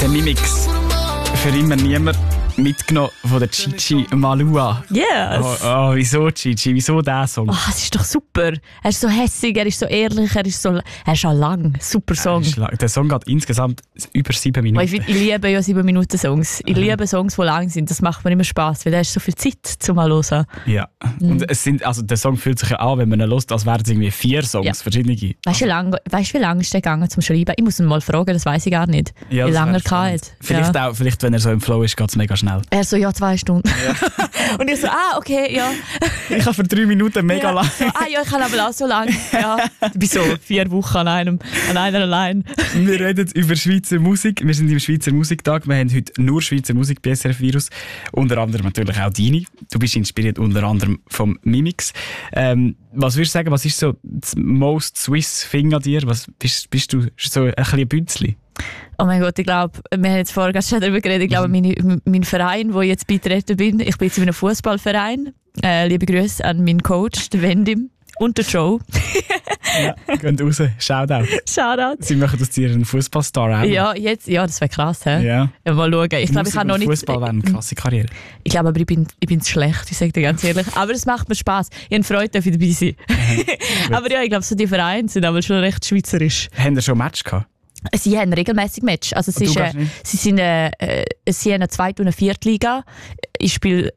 Der Mimix. Für immer niemand mitgenommen von der Chichi Malua. Yes. Oh, wieso Chichi? Wieso dieser Song? Oh, es ist doch super. Er ist so hässig, er ist so ehrlich, er ist schon lang. Super Song. Der Song geht insgesamt über 7 Minuten. Ich liebe ja 7-Minuten-Songs. Ich liebe Songs, die lang sind. Das macht mir immer Spass, weil da ist so viel Zeit zum mal hören. Ja. Und es sind, also der Song fühlt sich ja an, wenn man ihn hört, als wären es irgendwie 4 Songs, verschiedene. Weißt du, wie lange ist der gegangen zum Schreiben? Ich muss ihn mal fragen, das weiß ich gar nicht. Ja, wie lange er hat. Vielleicht, wenn er so im Flow ist, geht es mega schnell. Er so, ja, 2 Stunden. Ja. Und ich so, okay, ja. Ich habe für 3 Minuten mega lang. So, ja, ich kann aber auch so lang. Ja. Ich bin so 4 Wochen an einer allein. Wir reden über Schweizer Musik. Wir sind im Schweizer Musiktag. Wir haben heute nur Schweizer Musik bei SRF Virus. Unter anderem natürlich auch deine. Du bist inspiriert unter anderem vom Mimix. Was würdest du sagen, was ist so das most Swiss Thing an dir? Bist du so ein bisschen Bünzli? Oh mein Gott, ich glaube, wir haben jetzt vorher schon darüber geredet, ich glaube, mein Verein, wo ich jetzt beitreten bin, ich bin jetzt in einem Fußballverein. Liebe Grüße an meinen Coach, den Wendim und den Joe. Ja, gehen raus. Shoutout. Shoutout. Sie machen aus dir einen Fußballstar auch. Ja, das wäre krass. He? Ja. Mal schauen. Ich glaube, ich habe noch nicht... Fußball wäre eine krasse Karriere. Ich glaube, aber ich bin zu schlecht, ich sage dir ganz ehrlich. Aber es macht mir Spass. Ich habe Freude, dass ich dabei sein. Aber ja, ich glaube, so die Vereine sind aber schon recht schweizerisch. Haben Sie schon ein Match gehabt? Sie haben regelmäßig Match. Also sie haben eine Zweite- und eine Viertliga. Ich spiele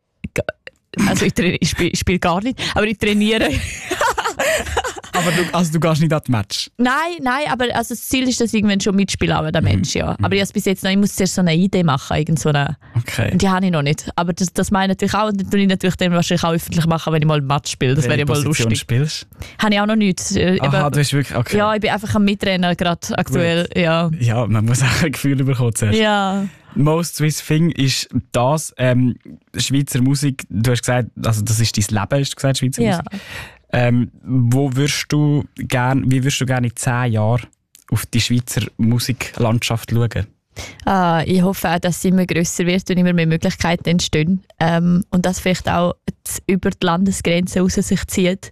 gar nicht, aber ich trainiere. Aber du gehst nicht an das Match? Nein, aber also das Ziel ist, dass ich irgendwann schon mitspiele, aber der Mensch, ja. Aber ich bis jetzt noch, ich muss zuerst so eine Idee machen, Okay. Und die habe ich noch nicht. Aber das meine ich natürlich auch, und das tue ich natürlich dann wahrscheinlich auch öffentlich machen, wenn ich mal ein Match spiele. Das wäre ja mal lustig. Spielst? Habe ich auch noch nichts. Aha, du hast wirklich, okay. Ja, ich bin einfach am Mitrennen gerade aktuell. Ja. Ja, man muss auch ein Gefühl bekommen zuerst. Ja. Most Swiss Thing ist das, Schweizer Musik, du hast gesagt, also das ist dein Leben, hast du gesagt, Schweizer Musik. Wie würdest du gerne in 10 Jahren auf die Schweizer Musiklandschaft schauen? Ich hoffe auch, dass sie immer grösser wird und immer mehr Möglichkeiten entstehen. Und dass vielleicht auch über die Landesgrenzen raus sich zieht.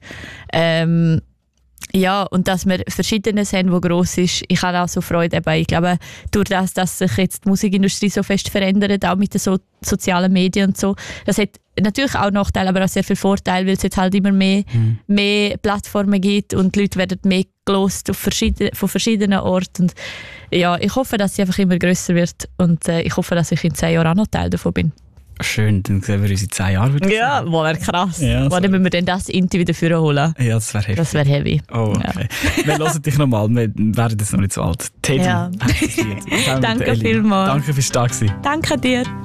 Ja, und dass wir Verschiedenes haben, was gross ist. Ich habe auch so Freude dabei. Ich glaube, durch das, dass sich jetzt die Musikindustrie so fest verändert, auch mit den sozialen Medien und so, das hat natürlich auch Nachteile, aber auch sehr viel Vorteile, weil es jetzt halt immer mehr Plattformen gibt und die Leute werden mehr gelost von verschiedenen Orten. Und ja, ich hoffe, dass sie einfach immer grösser wird und ich hoffe, dass ich in 10 Jahren auch noch Teil davon bin. Schön, dann sehen wir uns in 10 Jahren. Ja, wäre krass. Ja, dann müssen wir dann das Inti wieder vorholen. Ja, das wäre heavy. Das wäre heavy. Oh, okay. Ja. Wir hören dich nochmal, wir werden jetzt noch nicht so alt. Teddy, ja. Danke vielmals. Danke fürs da sein. Danke dir.